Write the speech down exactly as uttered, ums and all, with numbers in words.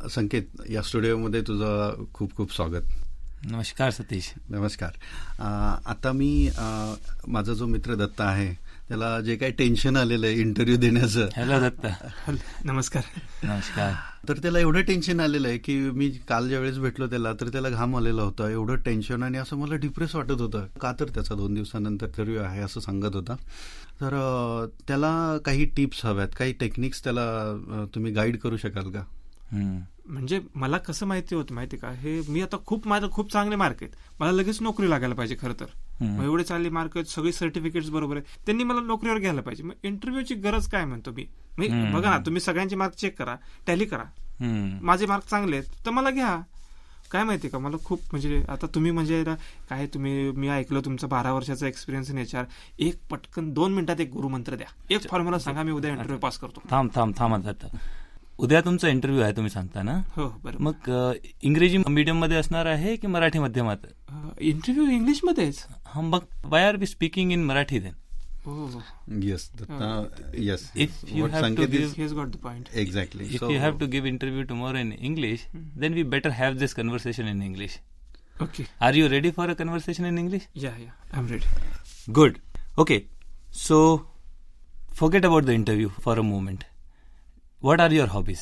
संकेत, या स्टुडिओमध्ये तुझं खूप खूप स्वागत. नमस्कार सतीश. नमस्कार. आता मी माझा जो मित्र दत्ता आहे त्याला जे काही टेन्शन आलेलं आहे इंटरव्ह्यू देण्याचं. हॅलो दत्ता. नमस्कार. नमस्कार. तर त्याला एवढं टेन्शन आलेलं आहे की मी काल ज्या वेळेस भेटलो त्याला तर त्याला घाम आलेला होता, एवढं टेन्शन, आणि असं मला डिप्रेस वाटत होतं. का तर त्याचा दोन दिवसानंतर इंटरव्ह्यू आहे असं सांगत होता. तर त्याला काही टिप्स हव्यात, काही टेक्निक्स त्याला तुम्ही गाईड करू शकाल का? म्हणजे मला कसं माहिती होतं माहिती का, हे मी आता खूप माझं खूप चांगले मार्क आहेत, मला लगेच नोकरी लागायला पाहिजे. खरं तर एवढे चांगले मार्क आहेत, सगळी सर्टिफिकेट्स बरोबर आहे, त्यांनी मला नोकरीवर घ्यायला पाहिजे. मग इंटरव्ह्यूची गरज काय म्हणतो मी. बघा ना, तुम्ही सगळ्यांचे मार्क चेक करा, टॅली करा, माझे मार्क चांगले आहेत तर मला घ्या. काय माहिती का, मला खूप म्हणजे आता तुम्ही म्हणजे काय तुम्ही मी ऐकलं तुमचा बारा वर्षाचा एक्सपिरियन्स इन एचआर, एक पटकन दोन मिनिटात एक गुरुमंत्र द्या, एक फॉर्म्युला सांगा, मी उद्या इंटरव्ह्यू पास करतो. थांब थांब थांब जातं. उद्या तुमचा इंटरव्ह्यू आहे तुम्ही सांगता ना? हो बरोबर. मग इंग्रजी मीडियम मध्ये असणार आहे की मराठी माध्यमात? इंटरव्ह्यू इंग्लिश मध्येच. हा, मग Y R we speaking in Marathi then? Yes, yes. If you have to give, he's got the point. Exactly. If you have to give interview tomorrow in English, then we better have this conversation in English. Okay. Are you ready for a conversation in English? Yeah, yeah, I'm ready. Good. Okay. So, forget about the interview for a moment. What are your hobbies?